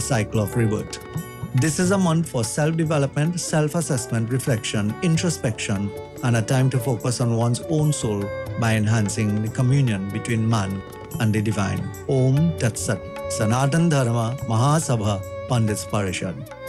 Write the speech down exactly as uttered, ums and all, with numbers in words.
cycle of rebirth. This is a month for self-development, self-assessment, reflection, introspection, and a time to focus on one's own soul by enhancing the communion between man and the divine. Om Tat Sat. Sanatan Dharma Mahasabha Pandits Parishad.